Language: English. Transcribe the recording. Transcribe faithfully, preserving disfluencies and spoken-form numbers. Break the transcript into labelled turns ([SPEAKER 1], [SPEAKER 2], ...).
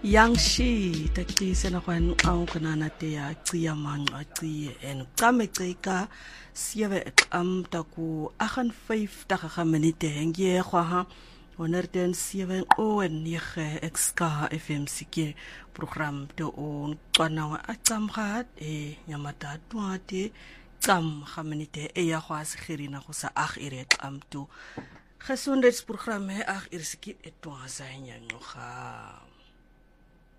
[SPEAKER 1] Yangshi takise na kwan ang kanana te ya tsiya manga tsiye en kame tsika sieve am taku ahan five taka minute hengie kwa Wanneer seven o en nege exka F M C K program te on kwana atsam gaat e nyamata tuate tsam gaminite e ya kwa sigirina go sa ag iret am tu gesondheidsprogramme ag irski etwa zijn ngoga